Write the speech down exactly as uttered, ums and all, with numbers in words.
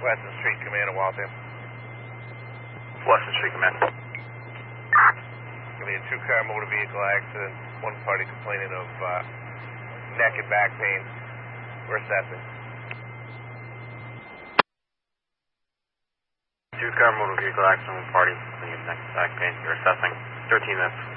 Weston Street, Command of Waltham. Weston Street, Command. Going to be a two-car motor vehicle accident. One party complaining of uh, neck and back pain. We're assessing. Two-car motor vehicle accident, one party complaining of neck and back pain. You're assessing. thirteen minutes.